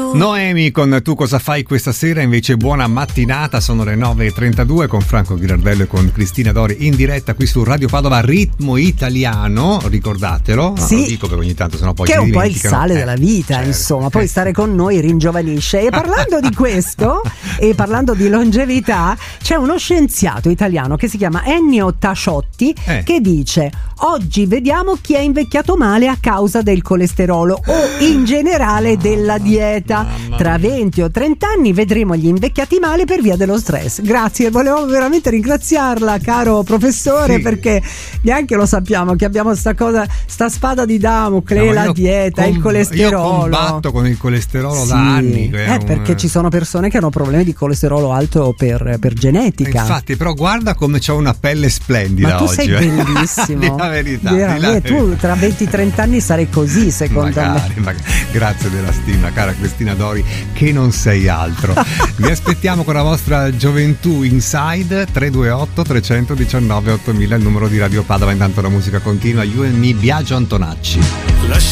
Noemi con Tu cosa fai questa sera, invece buona mattinata, sono le 9.32 con Franco Ghirardello e con Cristina Dori in diretta qui su Radio Padova, ritmo italiano, ricordatelo, sì, lo dico perché ogni tanto sennò poi che ci è un po' il dimenticano. sale della vita, certo. insomma, poi stare con noi ringiovanisce. E parlando di questo e parlando di longevità, c'è uno scienziato italiano che si chiama Ennio Tasciotti che dice: oggi vediamo chi è invecchiato male a causa del colesterolo o in generale della dieta. Tra 20 o 30 anni vedremo gli invecchiati male per via dello stress. Grazie, volevo veramente ringraziarla, caro professore, sì, perché neanche lo sappiamo che abbiamo sta spada di Damocle, la dieta, il colesterolo. Io combatto con il colesterolo da anni. Perché ci sono persone che hanno problemi di colesterolo alto per genetica. Infatti, però guarda come c'ho una pelle splendida. Ma tu oggi, sei bellissimo. Di la verità. Tu tra 20-30 anni sarai così, secondo me. Grazie della stima, cara Cristina Dori, che non sei altro. Vi aspettiamo con la vostra gioventù inside. 328 319 8000 il numero di Radio Padova. Intanto la musica continua. You and Me, Biagio Antonacci.